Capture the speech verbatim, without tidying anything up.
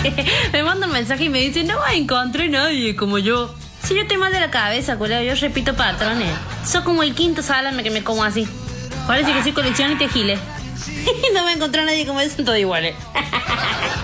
Me manda un mensaje y me dice, no encontré nadie como yo. Si yo estoy mal de la cabeza, culero, yo repito patrones. Soy como el quinto salame que me como así. Parece que soy coleccionista de giles. No me encontré a nadie como eso, son todos iguales.